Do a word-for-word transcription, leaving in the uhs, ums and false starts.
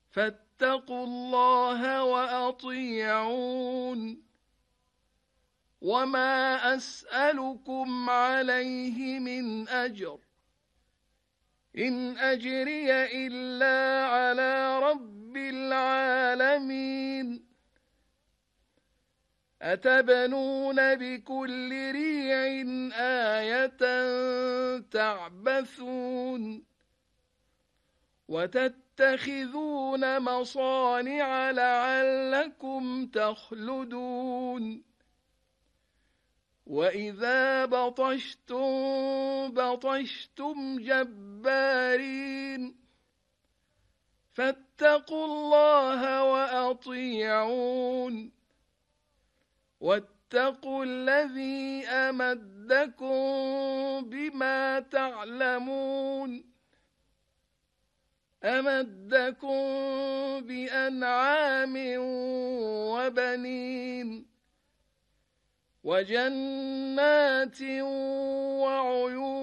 فاتقوا الله وأطيعون وما أسألكم عليه من أجر إن أجري إلا على رب العالمين أتبنون بكل ريع آية تعبثون وتتخذون مصانع لعلكم تخلدون وإذا بطشتم بطشتم جبارين فاتقوا الله وأطيعون واتقوا الذي أمدكم بما تعلمون أمدكم بأنعام وبنين وجنات وعيون